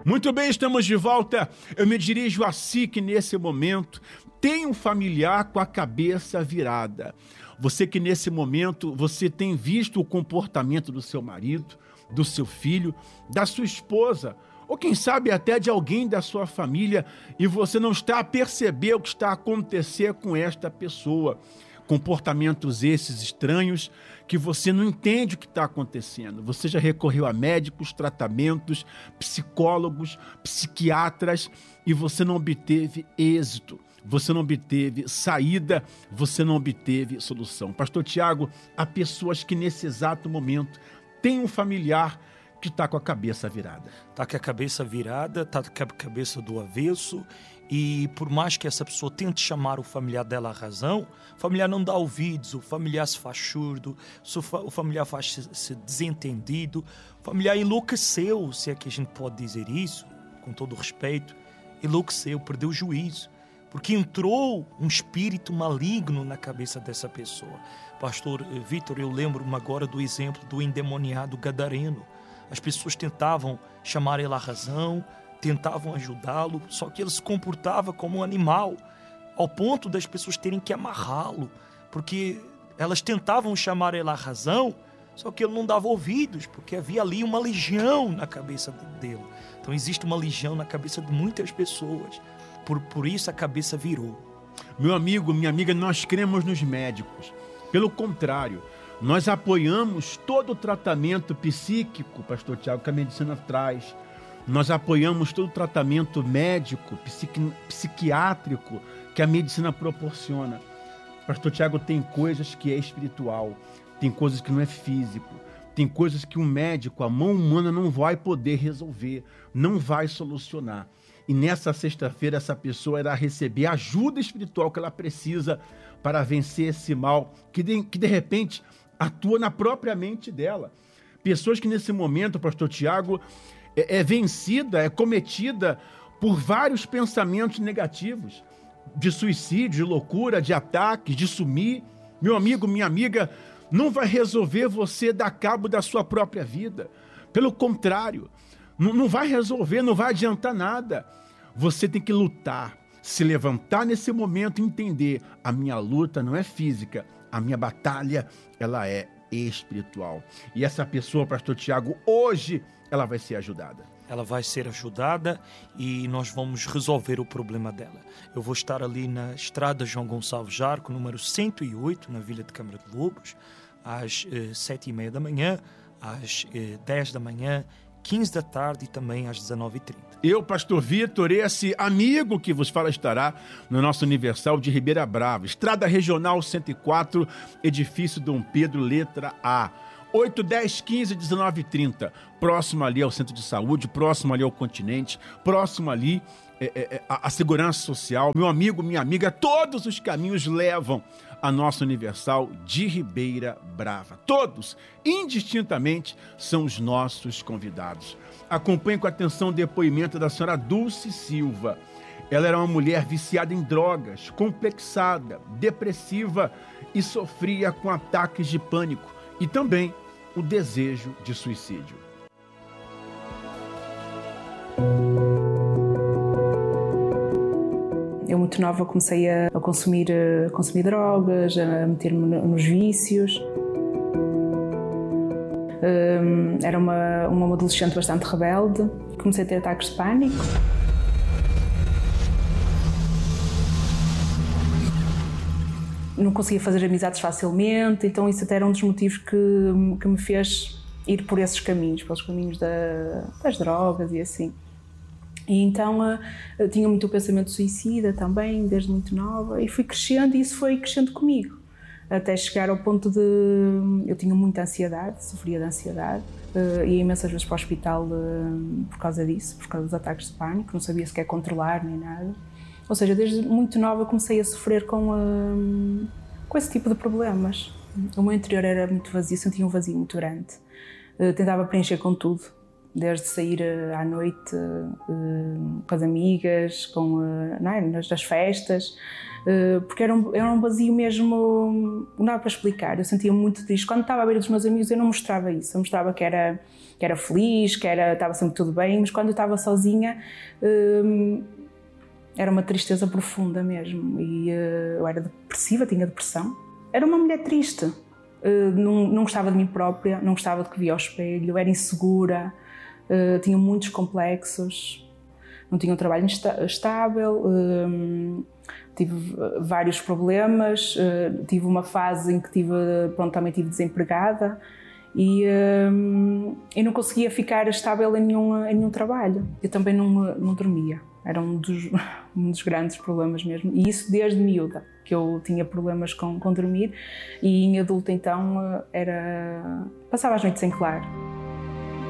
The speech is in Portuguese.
Muito bem, estamos de volta. Eu me dirijo a si que nesse momento tem um familiar com a cabeça virada. Você que nesse momento, você tem visto o comportamento do seu marido, do seu filho, da sua esposa, ou quem sabe até de alguém da sua família, e você não está a perceber o que está a acontecer com esta pessoa. Comportamentos esses estranhos que você não entende o que está acontecendo. Você já recorreu a médicos, tratamentos, psicólogos, psiquiatras e você não obteve êxito. Você não obteve saída, você não obteve solução. Pastor Tiago, há pessoas que nesse exato momento têm um familiar que está com a cabeça virada. Está com a cabeça virada, está com a cabeça do avesso, e por mais que essa pessoa tente chamar o familiar dela à razão, o familiar não dá ouvidos, o familiar se faz surdo, o familiar faz-se desentendido, o familiar enlouqueceu, se é que a gente pode dizer isso, com todo o respeito, enlouqueceu, perdeu o juízo, porque entrou um espírito maligno na cabeça dessa pessoa. Pastor Vítor, eu lembro-me agora do exemplo do endemoniado gadareno. As pessoas tentavam chamar ele à razão, tentavam ajudá-lo, só que ele se comportava como um animal, ao ponto das pessoas terem que amarrá-lo, porque elas tentavam chamar ele à razão, só que ele não dava ouvidos, porque havia ali uma legião na cabeça dele. Então existe uma legião na cabeça de muitas pessoas, por isso a cabeça virou. Meu amigo, minha amiga, nós cremos nos médicos. Pelo contrário, nós apoiamos todo o tratamento psíquico, pastor Tiago, que a medicina traz. Nós apoiamos todo o tratamento médico, psiquiátrico que a medicina proporciona. Pastor Tiago, tem coisas que é espiritual, tem coisas que não é físico, tem coisas que um médico, a mão humana, não vai poder resolver, não vai solucionar. E nessa sexta-feira, essa pessoa irá receber a ajuda espiritual que ela precisa para vencer esse mal, que de repente atua na própria mente dela. Pessoas que nesse momento, pastor Tiago, é vencida, é cometida por vários pensamentos negativos, de suicídio, de loucura, de ataques, de sumir. Meu amigo, minha amiga, não vai resolver você dar cabo da sua própria vida. Pelo contrário, não vai resolver, não vai adiantar nada. Você tem que lutar, se levantar nesse momento e entender, a minha luta não é física, a minha batalha, ela é espiritual. E essa pessoa, pastor Tiago, hoje ela vai ser ajudada. Ela vai ser ajudada e nós vamos resolver o problema dela. Eu vou estar ali na estrada João Gonçalves Jarco, número 108, na Vila de Câmara de Lobos, às 7h30 da manhã, às 10 da manhã, 15 da tarde e também às 19h30. Eu, pastor Vítor, esse amigo que vos fala estará no nosso Universal de Ribeira Brava, Estrada Regional 104, Edifício Dom Pedro, letra A. 8, 10, 15, 19 e 30, próximo ali ao Centro de Saúde, próximo ali ao Continente, próximo ali à Segurança Social. Meu amigo, minha amiga, todos os caminhos levam a nossa Universal de Ribeira Brava. Todos, indistintamente, são os nossos convidados. Acompanhe com atenção o depoimento da senhora Dulce Silva. Ela era uma mulher viciada em drogas, complexada, depressiva e sofria com ataques de pânico e também o desejo de suicídio. Eu muito nova comecei a consumir drogas, a meter-me nos vícios. Era uma adolescente bastante rebelde. Comecei a ter ataques de pânico. Não conseguia fazer amizades facilmente, então isso até era um dos motivos que me fez ir por esses caminhos, pelos caminhos das drogas e assim. E então eu tinha muito o pensamento suicida também, desde muito nova, e fui crescendo e isso foi crescendo comigo, até chegar ao ponto de... Eu tinha muita ansiedade, sofria de ansiedade, ia imensas vezes para o hospital por causa disso, por causa dos ataques de pânico, não sabia sequer controlar nem nada. Ou seja, desde muito nova comecei a sofrer com esse tipo de problemas. O meu interior era muito vazio, sentia um vazio muito grande. Tentava preencher com tudo, desde sair à noite com as amigas, nas festas, porque era um vazio mesmo, não dava para explicar. Eu sentia muito triste. Quando estava à beira dos meus amigos eu não mostrava isso, eu mostrava que era feliz, estava sempre tudo bem, mas quando eu estava sozinha era uma tristeza profunda mesmo. E eu era depressiva, tinha depressão. Era uma mulher triste, não gostava de mim própria, não gostava de que via ao espelho, era insegura, tinha muitos complexos, não tinha um trabalho estável, tive vários problemas, tive uma fase em que também estive desempregada e não conseguia ficar estável em nenhum trabalho. Eu também não dormia, era um dos grandes problemas mesmo, e isso desde miúda, que eu tinha problemas com dormir, e em adulta então passava as noites em claro.